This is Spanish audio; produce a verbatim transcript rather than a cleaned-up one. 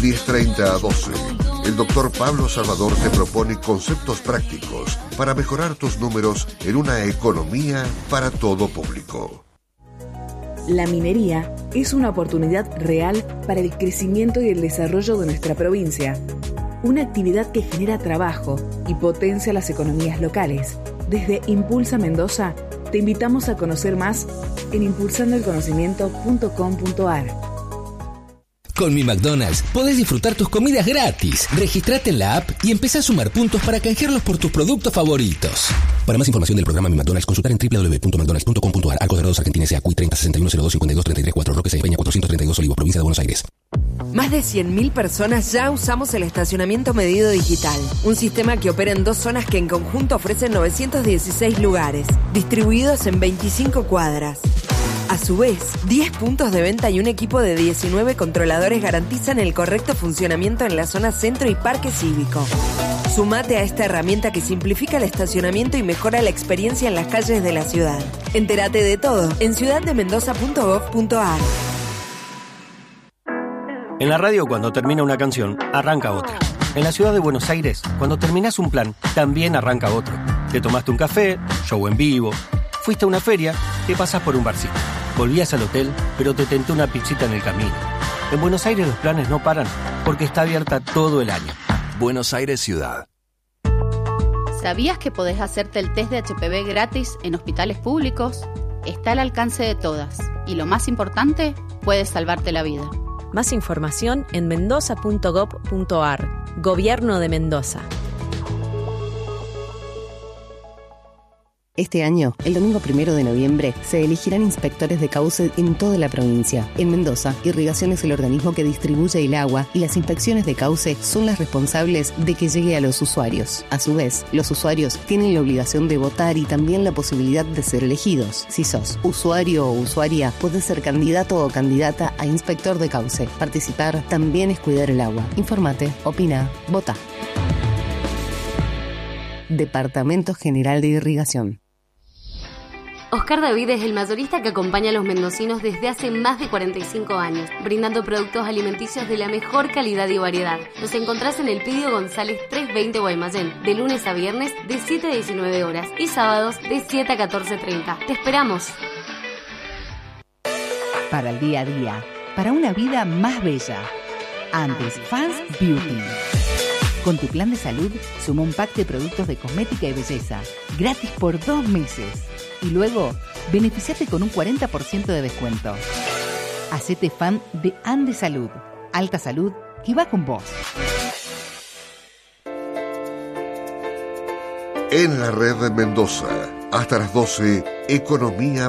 diez treinta a doce, el doctor Pablo Salvador te propone conceptos prácticos para mejorar tus números en una economía para todo público. La minería es una oportunidad real para el crecimiento y el desarrollo de nuestra provincia. Una actividad que genera trabajo y potencia las economías locales. Desde Impulsa Mendoza, te invitamos a conocer más en impulsando el conocimiento punto com punto a r. Con Mi McDonald's podés disfrutar tus comidas gratis. Registrate en la app y empezá a sumar puntos para canjearlos por tus productos favoritos. Para más información del programa Mi McDonald's, consultar en doble u doble u doble u punto mcdonalds punto com punto a r. Arcos Dorados, Argentina, S A, C U I treinta sesenta y uno cero dos cincuenta y dos treinta y tres cuatro, Roque Sáenz Peña cuatrocientos treinta y dos Olivos, provincia de Buenos Aires. Más de cien mil personas ya usamos el estacionamiento medido digital, un sistema que opera en dos zonas que en conjunto ofrecen novecientos dieciséis lugares, distribuidos en veinticinco cuadras. A su vez, diez puntos de venta y un equipo de diecinueve controladores garantizan el correcto funcionamiento en la zona centro y parque cívico. Sumate a esta herramienta que simplifica el estacionamiento y mejora la experiencia en las calles de la ciudad. Entérate de todo en ciudad de mendoza punto gov punto a r. En la radio, cuando termina una canción, arranca otra. En la ciudad de Buenos Aires, cuando terminás un plan, también arranca otro. Te tomaste un café, show en vivo, fuiste a una feria, te pasás por un barcito. Volvías al hotel, pero te tenté una pizzita en el camino. En Buenos Aires los planes no paran, porque está abierta todo el año. Buenos Aires Ciudad. ¿Sabías que podés hacerte el test de H P V gratis en hospitales públicos? Está al alcance de todas. Y lo más importante, puede salvarte la vida. Más información en mendoza punto gov punto a r. Gobierno de Mendoza. Este año, el domingo primero de noviembre, se elegirán inspectores de cauce en toda la provincia. En Mendoza, Irrigación es el organismo que distribuye el agua y las inspecciones de cauce son las responsables de que llegue a los usuarios. A su vez, los usuarios tienen la obligación de votar y también la posibilidad de ser elegidos. Si sos usuario o usuaria, podés ser candidato o candidata a inspector de cauce. Participar también es cuidar el agua. Informate, opina, vota. Departamento General de Irrigación. Oscar David es el mayorista que acompaña a los mendocinos desde hace más de cuarenta y cinco años, brindando productos alimenticios de la mejor calidad y variedad. Nos encontrás en el Pidio González trescientos veinte Guaymallén, de lunes a viernes de siete a diecinueve horas y sábados de siete a catorce treinta. ¡Te esperamos! Para el día a día, para una vida más bella. Andes Fans Beauty. Con tu plan de salud, suma un pack de productos de cosmética y belleza, gratis por dos meses. Y luego, beneficiate con un cuarenta por ciento de descuento. Hacete fan de Andes Salud. Alta salud que va con vos. En la red de Mendoza, hasta las doce, Economía